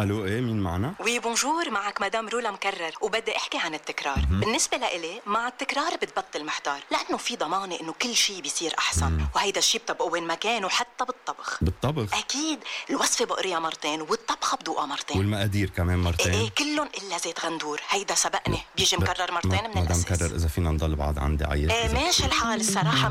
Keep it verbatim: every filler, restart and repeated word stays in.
الو، ايه مين معنا؟ وي بونجور، معك مدام رولا مكرر، وبدي احكي عن التكرار. م-م. بالنسبه لإلي مع التكرار بتبطل محتار، لانه في ضمانه انه كل شيء بيصير احسن. م-م. وهيدا الشيء بطبقه وين ما كان، وحتى بالطبخ. بالطبخ اكيد، الوصفه بقريها مرتين والطبخه بدوقها مرتين، والمقادير كمان مرتين. ايه, إيه كلهم الا زيت غندور، هيدا سبقني بيجي مكرر مرتين من مدام الاساس. مكرر، اذا فينا نضل بعض عندي عيط. ايه ماشي الحال الصراحه.